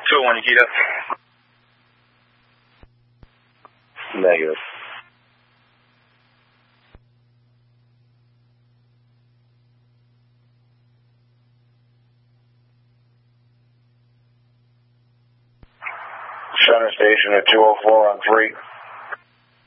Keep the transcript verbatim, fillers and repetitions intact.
two oh one, Nikita. Negative. Center station at two oh four on three.